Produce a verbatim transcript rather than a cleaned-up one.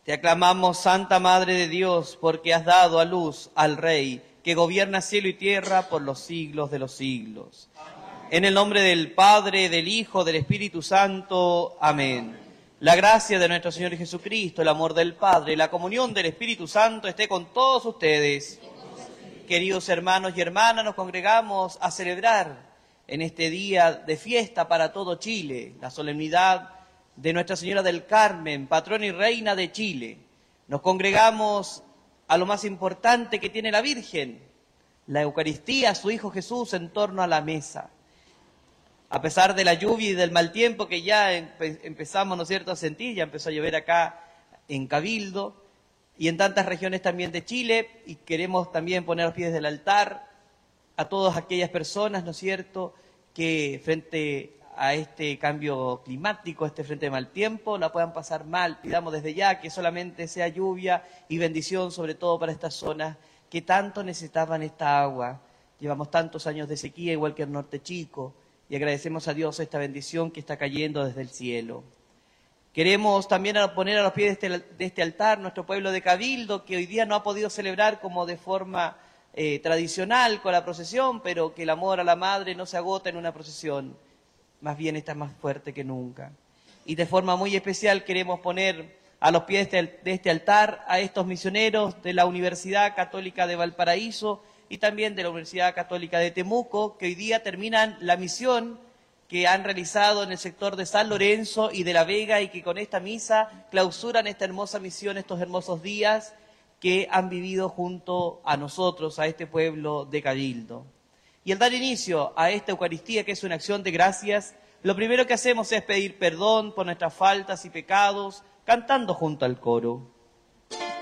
Te aclamamos, Santa Madre de Dios, porque has dado a luz al Rey, que gobierna cielo y tierra por los siglos de los siglos. En el nombre del Padre, del Hijo, del Espíritu Santo. Amén. La gracia de nuestro Señor Jesucristo, el amor del Padre, la comunión del Espíritu Santo esté con todos ustedes. Queridos hermanos y hermanas, nos congregamos a celebrar en este día de fiesta para todo Chile, la solemnidad de Nuestra Señora del Carmen, patrona y reina de Chile. Nos congregamos a lo más importante que tiene la Virgen, la Eucaristía, su Hijo Jesús, en torno a la mesa. A pesar de la lluvia y del mal tiempo que ya empe empezamos, ¿no es cierto?, a sentir, ya empezó a llover acá en Cabildo y en tantas regiones también de Chile, y queremos también poner a los pies del altar a todas aquellas personas, ¿no es cierto?, que frente a este cambio climático, a este frente de mal tiempo, la puedan pasar mal. Pidamos desde ya que solamente sea lluvia y bendición, sobre todo para estas zonas que tanto necesitaban esta agua. Llevamos tantos años de sequía, igual que el Norte Chico, y agradecemos a Dios esta bendición que está cayendo desde el cielo. Queremos también poner a los pies de este, de este altar nuestro pueblo de Cabildo, que hoy día no ha podido celebrar como de forma eh, tradicional con la procesión, pero que el amor a la Madre no se agota en una procesión. Más bien está más fuerte que nunca. Y de forma muy especial queremos poner a los pies de este altar a estos misioneros de la Universidad Católica de Valparaíso y también de la Universidad Católica de Temuco, que hoy día terminan la misión que han realizado en el sector de San Lorenzo y de La Vega, y que con esta misa clausuran esta hermosa misión, estos hermosos días que han vivido junto a nosotros, a este pueblo de Cabildo. Y al dar inicio a esta Eucaristía, que es una acción de gracias, lo primero que hacemos es pedir perdón por nuestras faltas y pecados, cantando junto al coro.